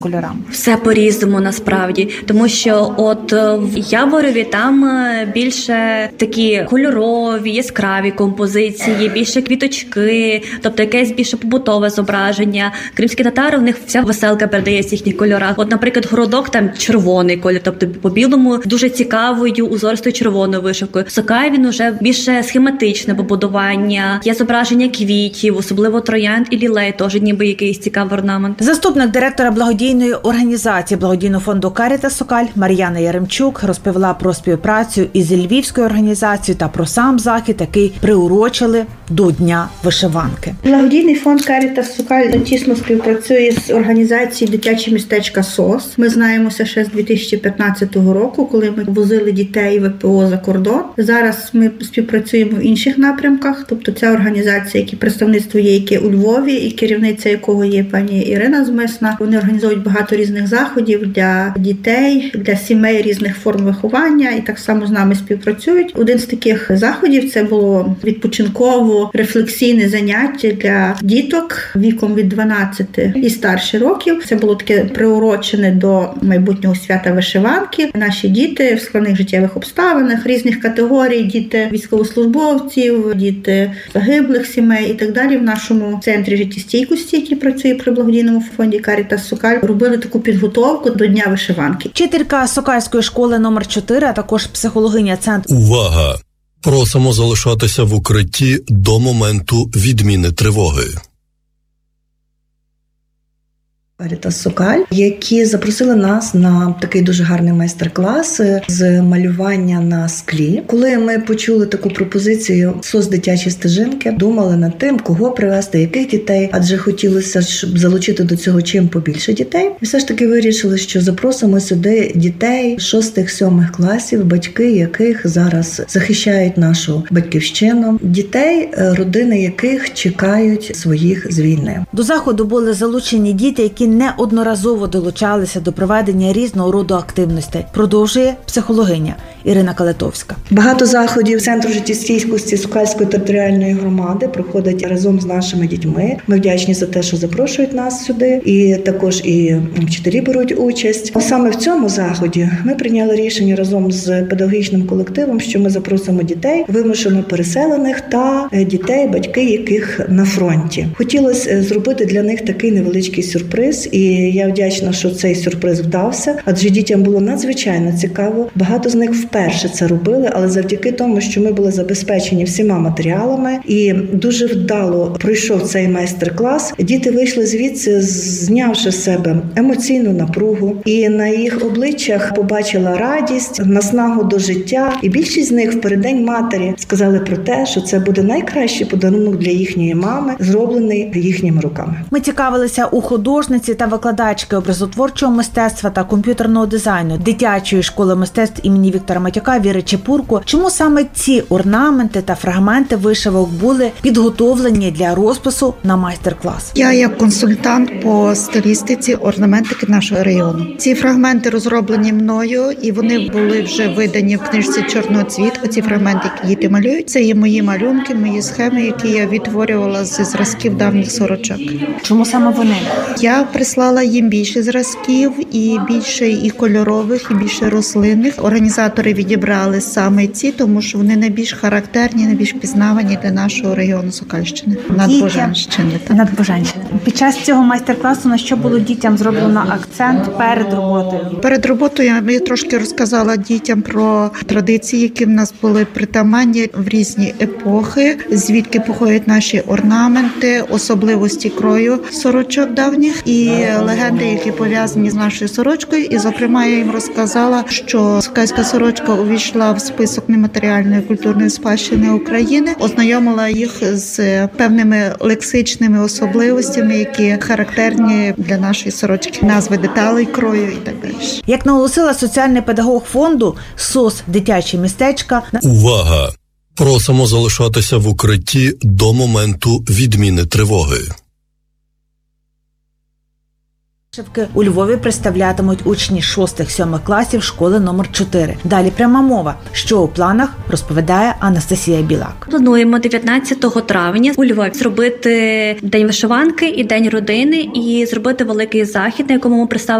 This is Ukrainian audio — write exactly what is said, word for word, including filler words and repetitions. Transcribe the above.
кольорам? Все по-різному насправді, тому що от в Яворові там більше такі кольорові, яскраві композиції, більше квіточки, тобто якесь більше побутове зображення. Кримські татари, в них вся веселка передається в їхніх кольорах. От, наприклад, городок там червоний колір, тобто по білому дуже цікавою узористою червоною вишивкою. Сокай він уже більше схематичне побудування, є зображення квітів, особливо троянд і лілей, теж ніби якийсь цікавий орнамент. Заступник директора благодійної організації благодійного фонду «Карітас Сокаль» Мар'яна Яремчук розповіла про співпрацю із львівською організацією та про сам захід, який приурочили до Дня вишиванки. Благодійний фонд «Карітас Сокаль» тісно співпрацює з організацією «Дитячі містечка СОС». Ми знаємося ще з дві тисячі п'ятнадцятого року, коли ми возили дітей в ВПО за кордон. Зараз ми співпрацюємо в інших напрямках, тобто ця організація, яке представництво є, яке у Львові, і керівниця якого є пані Ірина Змисна. Вони організовують багато різних заходів для дітей, для сімей різних форм виховання, і так само з нами співпрацюють. Один з таких заходів це було відпочинково-рефлексійне заняття для діток віком від дванадцяти і старше років. Це було таке приурочене до майбутнього свята вишиванки. Наші діти в складних життєвих обставинах, різних категорій, діти військовослужбовців, діти загиблих сімей і так далі. В нашому центрі життєстійкості, який працює при благодійному фонді «Карітас Сокаль», робили таку підготовку до Дня вишиванки. Вчителька Сокальської школи номер чотири, а також психологиня центру. Увага! Просимо залишатися в укритті до моменту відміни тривоги. «Карітас Сокаль», які запросили нас на такий дуже гарний майстер-клас з малювання на склі. Коли ми почули таку пропозицію «СОС дитячі стежинки», думали над тим, кого привезти, яких дітей, адже хотілося, щоб залучити до цього чим побільше дітей. І все ж таки вирішили, що запросимо сюди дітей шостих-сьомих класів, батьки яких зараз захищають нашу батьківщину, дітей, родини яких чекають своїх з війни. До заходу були залучені діти, які неодноразово долучалися до проведення різного роду активностей. Продовжує психологиня Ірина Калетовська. Багато заходів Центру життєстійкості Сокальської територіальної громади проходять разом з нашими дітьми. Ми вдячні за те, що запрошують нас сюди, і також і вчителі беруть участь. А саме в цьому заході ми прийняли рішення разом з педагогічним колективом, що ми запросимо дітей, вимушено переселених та дітей, батьки яких на фронті. Хотілося зробити для них такий невеличкий сюрприз. І я вдячна, що цей сюрприз вдався, адже дітям було надзвичайно цікаво. Багато з них вперше це робили, але завдяки тому, що ми були забезпечені всіма матеріалами і дуже вдало пройшов цей майстер-клас, діти вийшли звідси, знявши з себе емоційну напругу, і на їх обличчях побачила радість, наснагу до життя. І більшість з них в переддень матері сказали про те, що це буде найкращий подарунок для їхньої мами, зроблений їхніми руками. Ми цікавилися у художниці та викладачки образотворчого мистецтва та комп'ютерного дизайну дитячої школи мистецтв імені Віктора Матюка Віри Чепурко, чому саме ці орнаменти та фрагменти вишивок були підготовлені для розпису на майстер-клас. Я як консультант по стилістиці орнаментики нашого району. Ці фрагменти розроблені мною, і вони були вже видані в книжці «Чорного цвіту». Ці фрагменти, які діти малюють, це є мої малюнки, мої схеми, які я відтворювала зі зразків давніх сорочок. Чому саме вони? Я прислала їм більше зразків, і більше і кольорових, і більше рослинних. Організатори відібрали саме ці, тому що вони найбільш характерні, найбільш пізнавані для нашого району Сокальщини, Надбожанщини. Надбожанщини. Під час цього майстер-класу на що було дітям зроблено акцент перед роботою? Перед роботою я трошки розказала дітям про традиції, які в нас були притаманні в різні епохи, звідки походять наші орнаменти, особливості крою сорочок давніх і легенди, які пов'язані з нашою сорочкою. І, зокрема, я їм розказала, що сокальська сорочка увійшла в список нематеріальної культурної спадщини України, ознайомила їх з певними лексичними особливостями, які характерні для нашої сорочки, назви деталей крою і так далі. Як наголосила соціальний педагог фонду «СОС дитячі містечка». Увага! Просимо залишатися в укритті до моменту відміни тривоги. Вишивки у Львові представлятимуть учні шостих-сьомих класів школи номер чотири. Далі пряма мова. Що у планах, розповідає Анастасія Білак. Плануємо дев'ятнадцятого травня у Львові зробити день вишиванки і день родини, і зробити великий захід, на якому ми представимо